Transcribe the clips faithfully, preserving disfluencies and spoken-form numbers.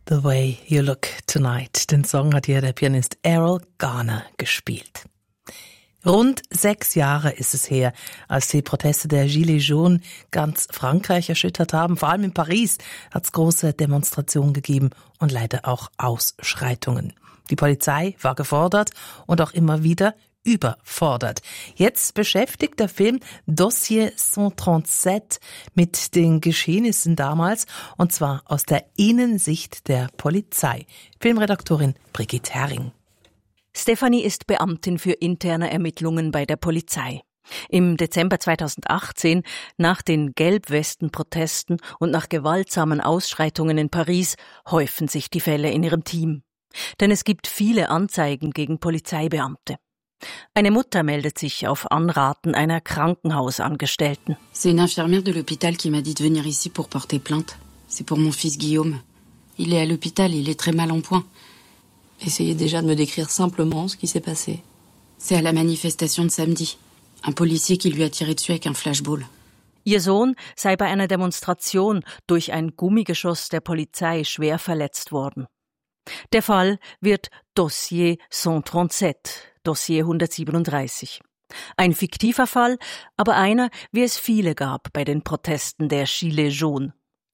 The Way You Look Tonight. Den Song hat hier der Pianist Errol Garner gespielt. Rund sechs Jahre ist es her, als die Proteste der Gilets jaunes ganz Frankreich erschüttert haben. Vor allem in Paris hat es große Demonstrationen gegeben und leider auch Ausschreitungen. Die Polizei war gefordert und auch immer wieder überfordert. Jetzt beschäftigt der Film Dossier cent trente-sept mit den Geschehnissen damals, und zwar aus der Innensicht der Polizei. Filmredaktorin Brigitte Herring. Stefanie ist Beamtin für interne Ermittlungen bei der Polizei. Im Dezember zweitausendachtzehn, nach den Gelbwesten-Protesten und nach gewaltsamen Ausschreitungen in Paris, häufen sich die Fälle in ihrem Team. Denn es gibt viele Anzeigen gegen Polizeibeamte. Eine Mutter meldet sich auf Anraten einer Krankenhausangestellten. C'est une infirmière de l'hôpital qui m'a dit de venir ici pour porter plainte. C'est pour mon fils Guillaume. Il est à l'hôpital, il est très mal en point. Essayez déjà de me décrire simplement ce qui s'est passé. C'est à la manifestation de samedi. Un policier qui lui a tiré dessus avec un flashball. Ihr Sohn sei bei einer Demonstration durch ein Gummigeschoss der Polizei schwer verletzt worden. Der Fall wird Dossier cent trente-sept, Dossier hundertsiebenunddreißig. Ein fiktiver Fall, aber einer, wie es viele gab bei den Protesten der Gilets jaunes.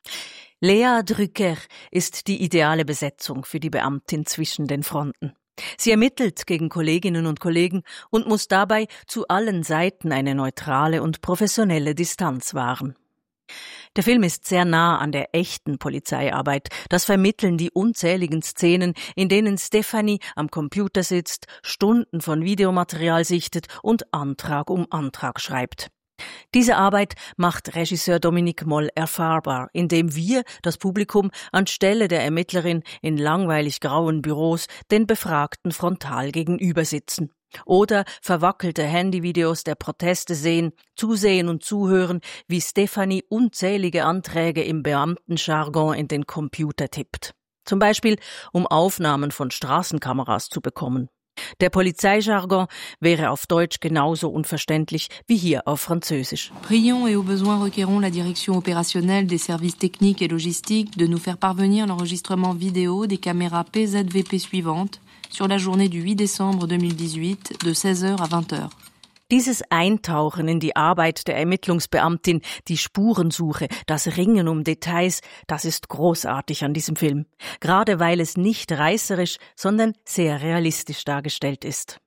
Lea Drücker ist die ideale Besetzung für die Beamtin zwischen den Fronten. Sie ermittelt gegen Kolleginnen und Kollegen und muss dabei zu allen Seiten eine neutrale und professionelle Distanz wahren. Der Film ist sehr nah an der echten Polizeiarbeit. Das vermitteln die unzähligen Szenen, in denen Stefanie am Computer sitzt, Stunden von Videomaterial sichtet und Antrag um Antrag schreibt. Diese Arbeit macht Regisseur Dominique Moll erfahrbar, indem wir, das Publikum, anstelle der Ermittlerin in langweilig grauen Büros den Befragten frontal gegenüber sitzen. Oder verwackelte Handyvideos der Proteste sehen, zusehen und zuhören, wie Stefanie unzählige Anträge im Beamtenjargon in den Computer tippt. Zum Beispiel, um Aufnahmen von Straßenkameras zu bekommen. Der Polizeijargon wäre auf Deutsch genauso unverständlich wie hier auf Französisch. Prions et au besoin requérons la direction opérationnelle des services techniques et logistiques de nous faire parvenir l'enregistrement vidéo des caméras P Z V P suivantes sur la journée du huit décembre deux mille dix-huit de seize heures à vingt heures. Dieses Eintauchen in die Arbeit der Ermittlungsbeamtin, die Spurensuche, das Ringen um Details, das ist großartig an diesem Film. Gerade weil es nicht reißerisch, sondern sehr realistisch dargestellt ist.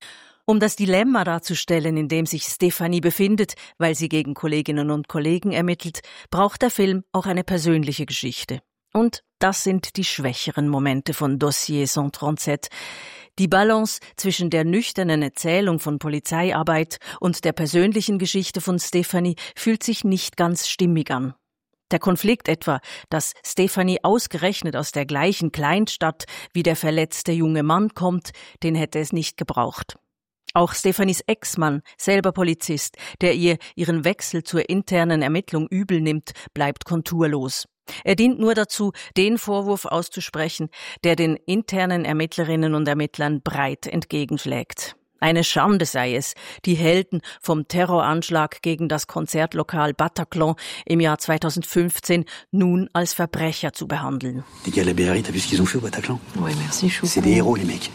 Um das Dilemma darzustellen, in dem sich Stefanie befindet, weil sie gegen Kolleginnen und Kollegen ermittelt, braucht der Film auch eine persönliche Geschichte. Und das sind die schwächeren Momente von Dossier cent trente-sept. Die Balance zwischen der nüchternen Erzählung von Polizeiarbeit und der persönlichen Geschichte von Stefanie fühlt sich nicht ganz stimmig an. Der Konflikt etwa, dass Stefanie ausgerechnet aus der gleichen Kleinstadt wie der verletzte junge Mann kommt, den hätte es nicht gebraucht. Auch Stefanies Ex-Mann, selber Polizist, der ihr ihren Wechsel zur internen Ermittlung übel nimmt, bleibt konturlos. Er dient nur dazu, den Vorwurf auszusprechen, der den internen Ermittlerinnen und Ermittlern breit entgegenschlägt. Eine Schande sei es, die Helden vom Terroranschlag gegen das Konzertlokal Bataclan im Jahr zweitausendfünfzehn nun als Verbrecher zu behandeln. Les gars de la B R I, t'as vu ce qu'ils ont fait au Bataclan? Ouais, merci, chou. C'est des héros, les mecs.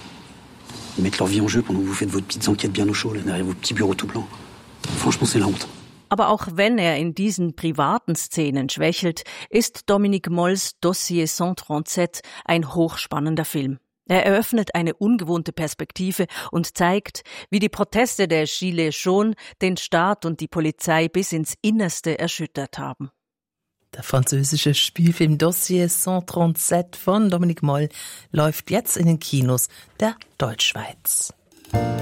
Ils mettent leur vie en jeu pendant que vous faites vos petites enquêtes bien au chaud, là, derrière vos petits bureaux tout blancs. Franchement, c'est la honte. Aber auch wenn er in diesen privaten Szenen schwächelt, ist Dominique Molls Dossier cent trente-sept ein hochspannender Film. Er eröffnet eine ungewohnte Perspektive und zeigt, wie die Proteste der Gilets jaunes den Staat und die Polizei bis ins Innerste erschüttert haben. Der französische Spielfilm Dossier cent trente-sept von Dominique Moll läuft jetzt in den Kinos der Deutschschweiz.